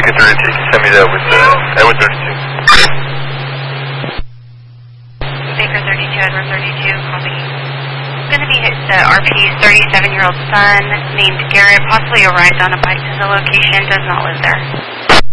Baker 32, send me that with Edward 32. Baker 32, Edward 32, copy. Going to be RP's 37-year-old son named Garrett, possibly arrived on a bike to the location, does not live there.